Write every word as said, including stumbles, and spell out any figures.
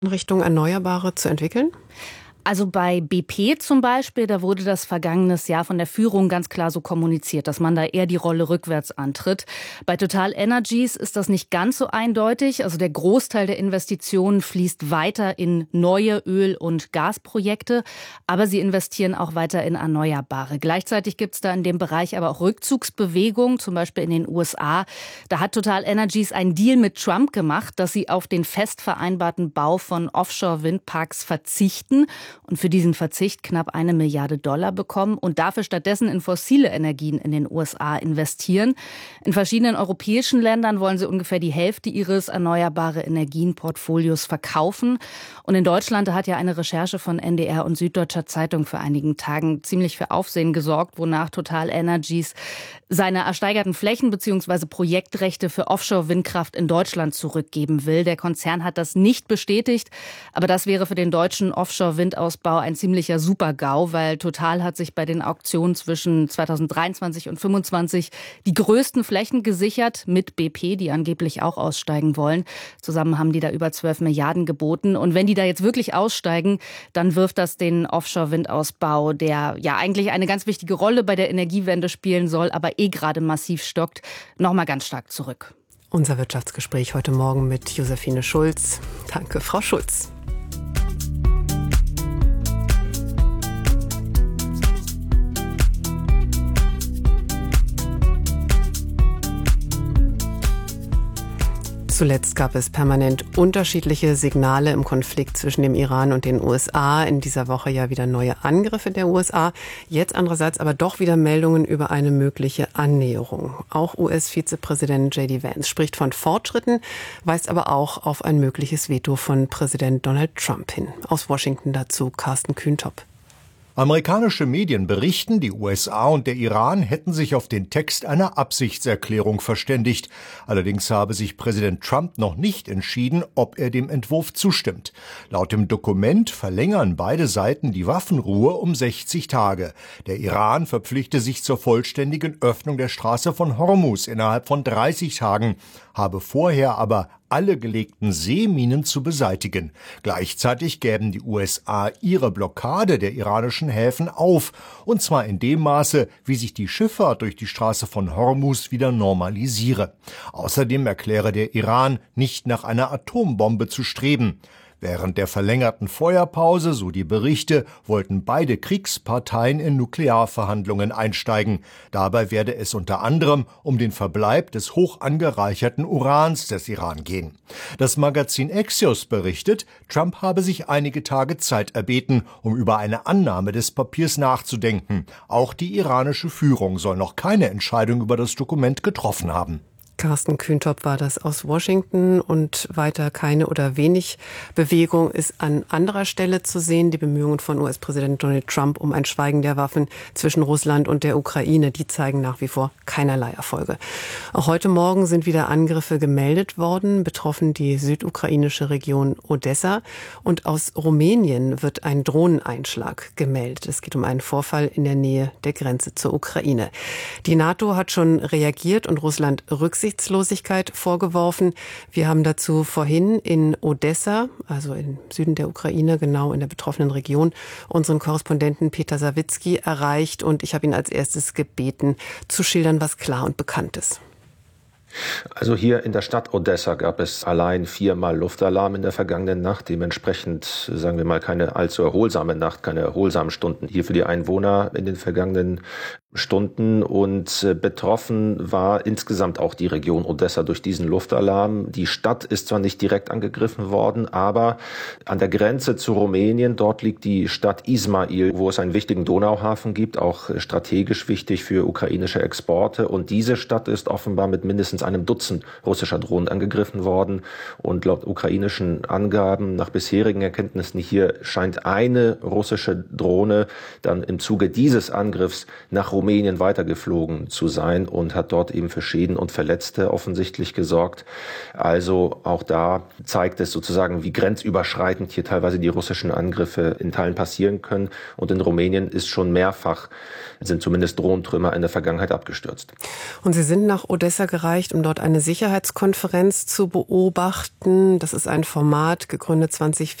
in Richtung Erneuerbare zu entwickeln? Also bei B P zum Beispiel, da wurde das vergangenes Jahr von der Führung ganz klar so kommuniziert, dass man da eher die Rolle rückwärts antritt. Bei Total Energies ist das nicht ganz so eindeutig. Also der Großteil der Investitionen fließt weiter in neue Öl- und Gasprojekte, aber sie investieren auch weiter in Erneuerbare. Gleichzeitig gibt es da in dem Bereich aber auch Rückzugsbewegungen, zum Beispiel in den U S A. Da hat Total Energies einen Deal mit Trump gemacht, dass sie auf den fest vereinbarten Bau von Offshore-Windparks verzichten und für diesen Verzicht knapp eine Milliarde Dollar bekommen und dafür stattdessen in fossile Energien in den U S A investieren. In verschiedenen europäischen Ländern wollen sie ungefähr die Hälfte ihres erneuerbare Energienportfolios verkaufen. Und in Deutschland, da hat ja eine Recherche von N D R und Süddeutscher Zeitung vor einigen Tagen ziemlich für Aufsehen gesorgt, wonach Total Energies seine ersteigerten Flächen bzw. Projektrechte für Offshore-Windkraft in Deutschland zurückgeben will. Der Konzern hat das nicht bestätigt, aber das wäre für den deutschen Offshore-Windausbau ein ziemlicher Super-GAU, weil Total hat sich bei den Auktionen zwischen zweitausenddreiundzwanzig und fünfundzwanzig die größten Flächen gesichert mit B P, die angeblich auch aussteigen wollen. Zusammen haben die da über zwölf Milliarden geboten. Und wenn die da jetzt wirklich aussteigen, dann wirft das den Offshore-Windausbau, der ja eigentlich eine ganz wichtige Rolle bei der Energiewende spielen soll, aber eh gerade massiv stockt, nochmal ganz stark zurück. Unser Wirtschaftsgespräch heute Morgen mit Josephine Schulz. Danke, Frau Schulz. Zuletzt gab es permanent unterschiedliche Signale im Konflikt zwischen dem Iran und den U S A. In dieser Woche ja wieder neue Angriffe der U S A. Jetzt andererseits aber doch wieder Meldungen über eine mögliche Annäherung. Auch U S-Vizepräsident J D Vance spricht von Fortschritten, weist aber auch auf ein mögliches Veto von Präsident Donald Trump hin. Aus Washington dazu Carsten Kühntop. Amerikanische Medien berichten, die U S A und der Iran hätten sich auf den Text einer Absichtserklärung verständigt. Allerdings habe sich Präsident Trump noch nicht entschieden, ob er dem Entwurf zustimmt. Laut dem Dokument verlängern beide Seiten die Waffenruhe um sechzig Tage. Der Iran verpflichte sich zur vollständigen Öffnung der Straße von Hormuz innerhalb von dreißig Tagen, habe vorher aber alle gelegten Seeminen zu beseitigen. Gleichzeitig gäben die U S A ihre Blockade der iranischen Häfen auf, und zwar in dem Maße, wie sich die Schifffahrt durch die Straße von Hormuz wieder normalisiere. Außerdem erkläre der Iran, nicht nach einer Atombombe zu streben. Während der verlängerten Feuerpause, so die Berichte, wollten beide Kriegsparteien in Nuklearverhandlungen einsteigen. Dabei werde es unter anderem um den Verbleib des hoch angereicherten Urans des Iran gehen. Das Magazin Axios berichtet, Trump habe sich einige Tage Zeit erbeten, um über eine Annahme des Papiers nachzudenken. Auch die iranische Führung soll noch keine Entscheidung über das Dokument getroffen haben. Carsten Kühntop war das aus Washington und weiter keine oder wenig Bewegung ist an anderer Stelle zu sehen. Die Bemühungen von U S-Präsident Donald Trump um ein Schweigen der Waffen zwischen Russland und der Ukraine, die zeigen nach wie vor keinerlei Erfolge. Auch heute Morgen sind wieder Angriffe gemeldet worden, betroffen die südukrainische Region Odessa. Und aus Rumänien wird ein Drohneneinschlag gemeldet. Es geht um einen Vorfall in der Nähe der Grenze zur Ukraine. Die NATO hat schon reagiert und Russland Rücksicht vorgeworfen. Wir haben dazu vorhin in Odessa, also im Süden der Ukraine, genau in der betroffenen Region, unseren Korrespondenten Peter Sawicki erreicht und ich habe ihn als erstes gebeten, zu schildern, was klar und bekannt ist. Also hier in der Stadt Odessa gab es allein viermal Luftalarm in der vergangenen Nacht. Dementsprechend, sagen wir mal, keine allzu erholsame Nacht, keine erholsamen Stunden hier für die Einwohner in den vergangenen Stunden. Und äh, betroffen war insgesamt auch die Region Odessa durch diesen Luftalarm. Die Stadt ist zwar nicht direkt angegriffen worden, aber an der Grenze zu Rumänien, dort liegt die Stadt Ismail, wo es einen wichtigen Donauhafen gibt, auch strategisch wichtig für ukrainische Exporte. Und diese Stadt ist offenbar mit mindestens einem Dutzend russischer Drohnen angegriffen worden. Und laut ukrainischen Angaben, nach bisherigen Erkenntnissen hier, scheint eine russische Drohne dann im Zuge dieses Angriffs nach Rumänien Rumänien weitergeflogen zu sein und hat dort eben für Schäden und Verletzte offensichtlich gesorgt. Also auch da zeigt es sozusagen, wie grenzüberschreitend hier teilweise die russischen Angriffe in Teilen passieren können. Und in Rumänien ist schon mehrfach, sind zumindest Drohnentrümmer in der Vergangenheit abgestürzt. Und Sie sind nach Odessa gereist, um dort eine Sicherheitskonferenz zu beobachten. Das ist ein Format, gegründet zwanzig